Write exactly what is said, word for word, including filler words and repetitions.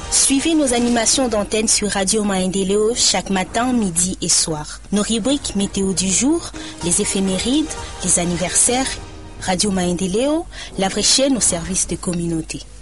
Suivez nos animations d'antenne sur Radio Maendeleo chaque matin, midi et soir. Nos rubriques météo du jour, les éphémérides, les anniversaires, Radio Maendeleo, la vraie chaîne au service de communauté.